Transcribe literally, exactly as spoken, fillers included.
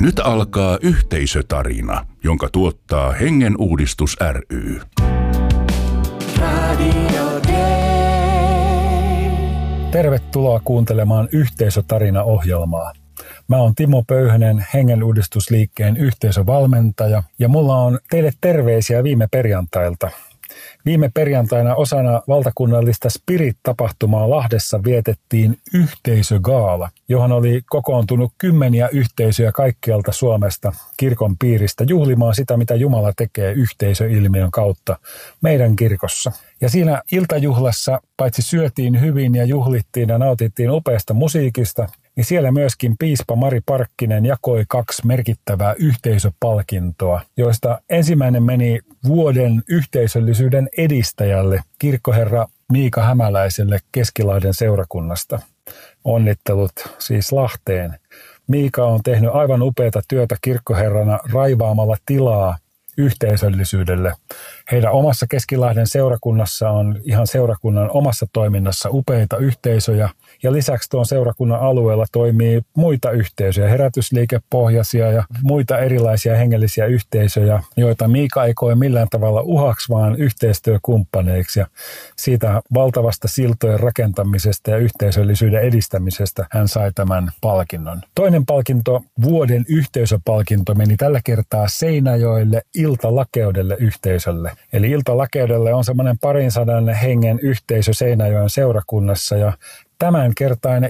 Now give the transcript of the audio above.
Nyt alkaa yhteisötarina, jonka tuottaa Hengen Uudistus ry. Tervetuloa kuuntelemaan Yhteisötarina-ohjelmaa. Mä oon Timo Pöyhönen, Hengen Uudistusliikkeen yhteisövalmentaja, ja mulla on teille terveisiä viime perjantailta. Viime perjantaina osana valtakunnallista Spirit-tapahtumaa Lahdessa vietettiin yhteisögaala, johon oli kokoontunut kymmeniä yhteisöjä kaikkialta Suomesta kirkon piiristä juhlimaan sitä, mitä Jumala tekee yhteisöilmiön kautta meidän kirkossa. Ja siinä iltajuhlassa paitsi syötiin hyvin ja juhlittiin ja nautittiin upeasta musiikista, niin siellä myöskin piispa Mari Parkkinen jakoi kaksi merkittävää yhteisöpalkintoa, joista ensimmäinen meni vuoden yhteisöllisyyden edistäjälle, kirkkoherra Miika Hämäläiselle Keskilahden seurakunnasta. Onnittelut siis Lahteen. Miika on tehnyt aivan upeata työtä kirkkoherrana raivaamalla tilaa yhteisöllisyydelle. Heidän omassa Keskilahden seurakunnassa on ihan seurakunnan omassa toiminnassa upeita yhteisöjä, ja lisäksi tuon seurakunnan alueella toimii muita yhteisöjä, herätysliikepohjaisia ja muita erilaisia hengellisiä yhteisöjä, joita Miika ei koe millään tavalla uhaksi, vaan yhteistyökumppaneiksi. Ja siitä valtavasta siltojen rakentamisesta ja yhteisöllisyyden edistämisestä hän sai tämän palkinnon. Toinen palkinto, vuoden yhteisöpalkinto, meni tällä kertaa Seinäjoelle Iltalakeudelle yhteisölle. Eli Iltalakeudelle on semmoinen parin sadan hengen yhteisö Seinäjoen seurakunnassa, ja tämänkertainen